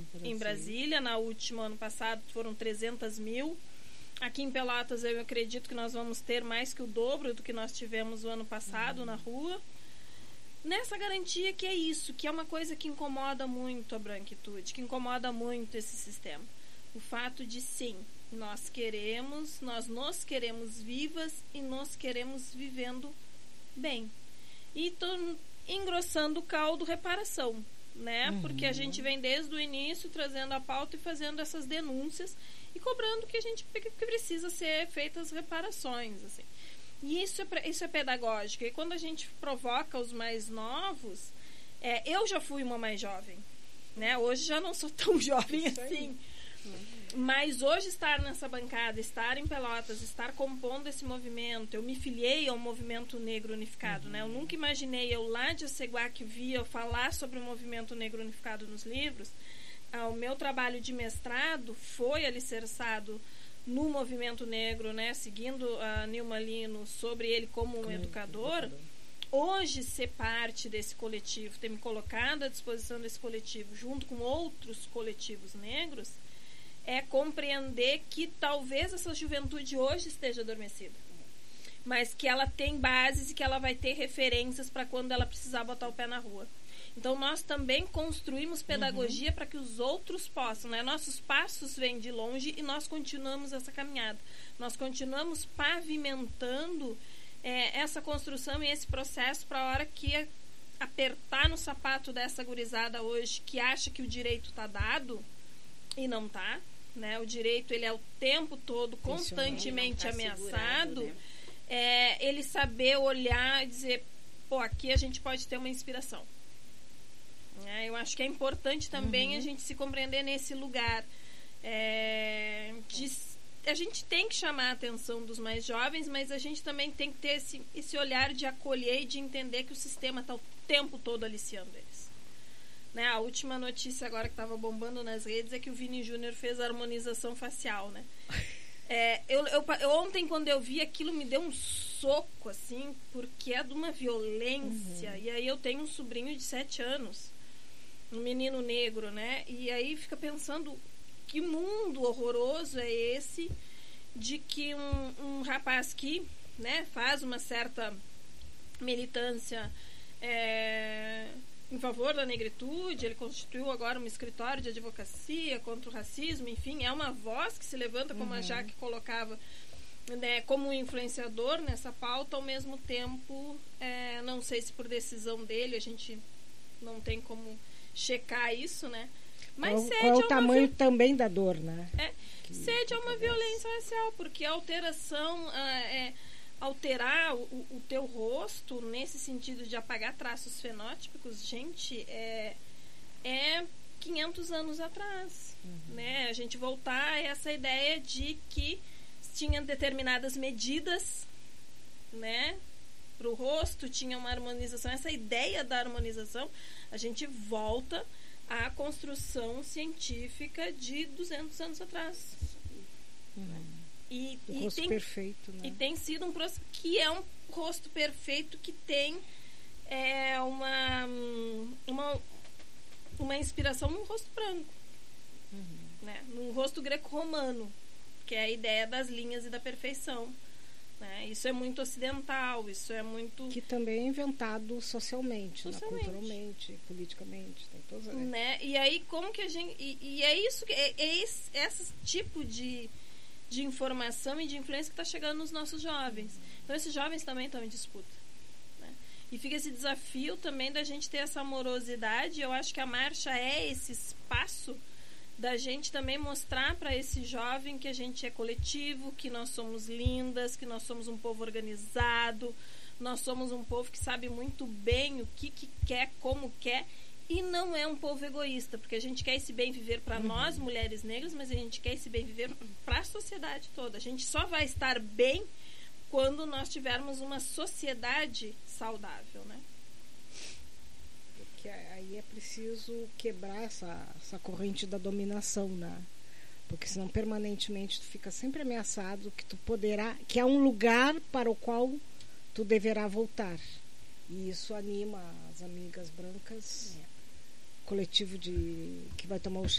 em Brasília. Na última, ano passado, foram 300 mil. Aqui em Pelotas, eu acredito que nós vamos ter mais que o dobro do que nós tivemos o ano passado na rua. Nessa garantia que é isso, que é uma coisa que incomoda muito a branquitude, que incomoda muito esse sistema. O fato de, sim, nós nos queremos vivas e nos queremos vivendo bem. E engrossando o caldo, reparação, né? Porque a gente vem desde o início trazendo a pauta e fazendo essas denúncias e cobrando que precisa ser feitas reparações, assim. E isso é pedagógico. E quando a gente provoca os mais novos, eu já fui uma mais jovem, né? Hoje já não sou tão jovem assim. Mas hoje estar nessa bancada, estar em Pelotas, estar compondo esse movimento, eu me filiei ao movimento negro unificado, né? Eu nunca imaginei, eu lá de Aceguá que via falar sobre o movimento negro unificado nos livros. O meu trabalho de mestrado foi alicerçado no movimento negro, né? Seguindo a Nilma Lino sobre ele como um educador. Hoje, ser parte desse coletivo, ter me colocado à disposição desse coletivo, junto com outros coletivos negros, é compreender que talvez essa juventude hoje esteja adormecida, mas que ela tem bases e que ela vai ter referências para quando ela precisar botar o pé na rua. Então, nós também construímos pedagogia para que os outros possam, né? Nossos passos vêm de longe e nós continuamos essa caminhada. Nós continuamos pavimentando essa construção e esse processo para a hora que apertar no sapato dessa gurizada hoje que acha que o direito está dado e não está, né? O direito, ele é o tempo todo constantemente ameaçado, né? Ele saber olhar e dizer, pô, aqui a gente pode ter uma inspiração. Eu acho que é importante também a gente se compreender nesse lugar. A gente tem que chamar a atenção dos mais jovens, mas a gente também tem que ter esse olhar de acolher e de entender que o sistema está o tempo todo aliciando eles. Né? A última notícia agora que estava bombando nas redes é que o Vini Júnior fez a harmonização facial, né? Eu ontem, quando eu vi aquilo, me deu um soco, assim, porque é de uma violência. E aí eu tenho um sobrinho de 7 anos, um menino negro, né? E aí fica pensando que mundo horroroso é esse de que um rapaz que, né, faz uma certa militância em favor da negritude, ele constituiu agora um escritório de advocacia contra o racismo, enfim, é uma voz que se levanta, como a Jaque colocava, né, como um influenciador nessa pauta. Ao mesmo tempo, não sei se por decisão dele, a gente não tem como checar isso, né? Mas qual o tamanho também da dor, né? Sede é uma violência racial, porque a alteração, alterar o teu rosto nesse sentido de apagar traços fenótipos, gente, é 500 anos atrás, né? A gente voltar a essa ideia de que tinha determinadas medidas, né? Para o rosto tinha uma harmonização, essa ideia da harmonização, a gente volta à construção científica de 200 anos atrás. E rosto perfeito, né? E tem sido um processo que é um rosto perfeito que tem uma inspiração num rosto branco, né? Num rosto greco-romano, que é a ideia das linhas e da perfeição. Né? Isso é muito ocidental, isso é muito... Que também é inventado socialmente. Né? Culturalmente, politicamente. Tem todas... né? E aí, como que a gente... E é isso, esse tipo de informação e de influência que está chegando nos nossos jovens. Então, esses jovens também estão em disputa. Né? E fica esse desafio também da gente ter essa amorosidade. Eu acho que a marcha é esse espaço da gente também mostrar para esse jovem que a gente é coletivo, que nós somos lindas, que nós somos um povo organizado, nós somos um povo que sabe muito bem o que quer, como quer, e não é um povo egoísta, porque a gente quer esse bem viver para nós, mulheres negras, mas a gente quer esse bem viver para a sociedade toda. A gente só vai estar bem quando nós tivermos uma sociedade saudável, né? Que aí é preciso quebrar essa corrente da dominação, né? Porque senão permanentemente tu fica sempre ameaçado que há um lugar para o qual tu deverá voltar. E isso anima as amigas brancas, coletivo que vai tomar o